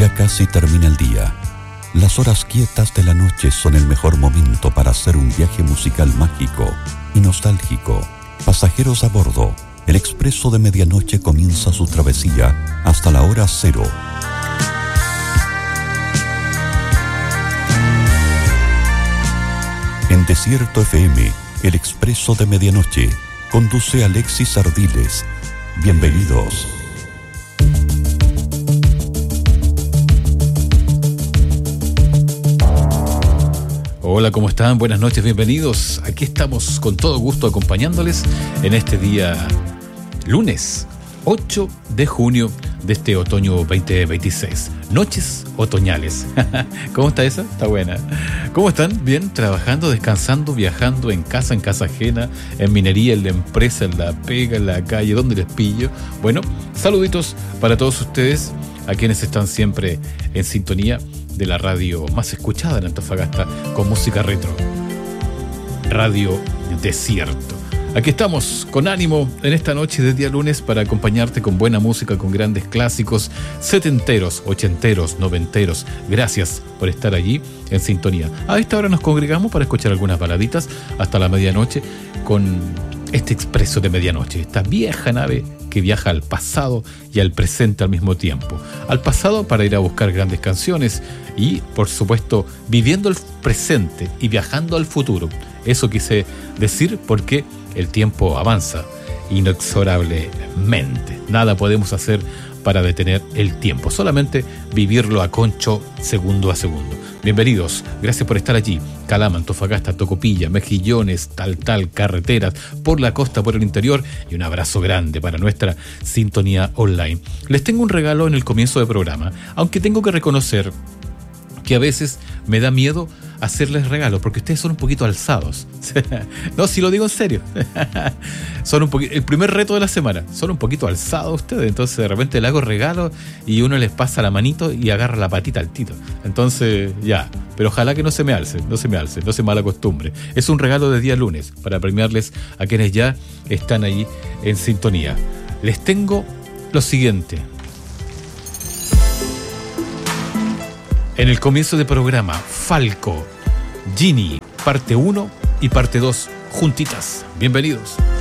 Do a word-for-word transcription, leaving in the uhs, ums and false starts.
Ya casi termina el día. Las horas quietas de la noche son el mejor momento para hacer un viaje musical mágico y nostálgico. Pasajeros a bordo, el expreso de medianoche comienza su travesía hasta la hora cero. En Desierto F M, el expreso de medianoche, conduce Alexis Ardiles. Bienvenidos. Hola, ¿cómo están? Buenas noches, bienvenidos. Aquí estamos con todo gusto acompañándoles en este día lunes ocho de junio de este otoño veinte veintiséis. Noches otoñales. ¿Cómo está esa? Está buena. ¿Cómo están? Bien, trabajando, descansando, viajando, en casa, en casa ajena, en minería, en la empresa, en la pega, en la calle, donde les pillo. Bueno, saluditos para todos ustedes, a quienes están siempre en sintonía de la radio más escuchada en Antofagasta con música retro, Radio Desierto. Aquí estamos con ánimo en esta noche de día lunes para acompañarte con buena música, con grandes clásicos setenteros, ochenteros, noventeros. Gracias por estar allí en sintonía. A esta hora nos congregamos para escuchar algunas baladitas hasta la medianoche con este expreso de medianoche, esta vieja nave que viaja al pasado y al presente al mismo tiempo. Al pasado para ir a buscar grandes canciones y, por supuesto, viviendo el presente y viajando al futuro. Eso quise decir porque el tiempo avanza inexorablemente. Nada podemos hacer para detener el tiempo, solamente vivirlo a concho, segundo a segundo. Bienvenidos, gracias por estar allí. Calama, Antofagasta, Tocopilla, Mejillones, tal, tal, carreteras, por la costa, por el interior, y un abrazo grande para nuestra sintonía online. Les tengo un regalo en el comienzo del programa, aunque tengo que reconocer que a veces me da miedo hacerles regalos, porque ustedes son un poquito alzados. No, si lo digo en serio. Son un poquito, el primer reto de la semana, son un poquito alzados ustedes, entonces de repente le hago regalos y uno les pasa la manito y agarra la patita al tito. Entonces, ya, pero ojalá que no se me alce, no se me alce, no se mala costumbre. Es un regalo de día lunes para premiarles a quienes ya están ahí en sintonía. Les tengo lo siguiente. En el comienzo del programa, Falco, Genie, parte uno y parte dos, juntitas. Bienvenidos.